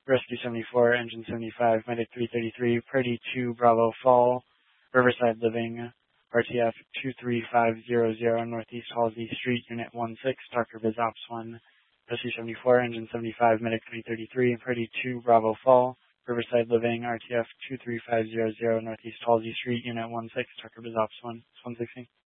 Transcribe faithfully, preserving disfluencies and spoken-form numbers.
Rescue seventy-four, Engine seventy-five, Medic three thirty-three, Purdy two, Bravo Fall, Riverside Living, R T F two three five zero zero, Northeast Halsey Street, Unit one six, Darker Biz Ops one, Rescue seventy-four, Engine seventy-five, Medic three thirty-three, Purdy two, Bravo Fall, Riverside Living, R T F two three five zero zero, Northeast Halsey Street, Unit one six, Darker Biz Ops one, one sixteen.